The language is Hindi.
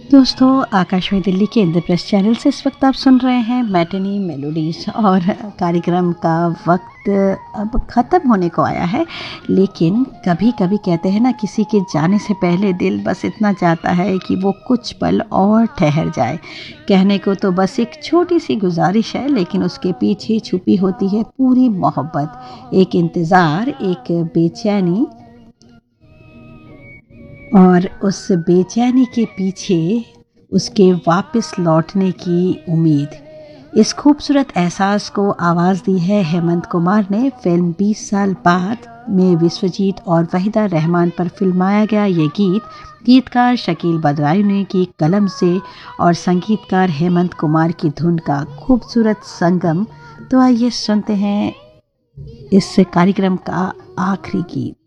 दोस्तों, आकाशवाणी दिल्ली के इंद्रप्रस्थ चैनल से इस वक्त आप सुन रहे हैं मैटिनी मेलोडीज और कार्यक्रम का वक्त अब ख़त्म होने को आया है। लेकिन कभी कभी कहते हैं ना, किसी के जाने से पहले दिल बस इतना चाहता है कि वो कुछ पल और ठहर जाए। कहने को तो बस एक छोटी सी गुजारिश है, लेकिन उसके पीछे छुपी होती है पूरी मोहब्बत, एक इंतज़ार, एक बेचैनी, और उस बेचैनी के पीछे उसके वापस लौटने की उम्मीद। इस खूबसूरत एहसास को आवाज़ दी है हेमंत कुमार ने। फिल्म 20 साल बाद में विश्वजीत और वहीदा रहमान पर फिल्माया गया ये गीत गीतकार शकील बदरायुनी की कलम से और संगीतकार हेमंत कुमार की धुन का खूबसूरत संगम। तो आइए सुनते हैं इस कार्यक्रम का आखिरी गीत।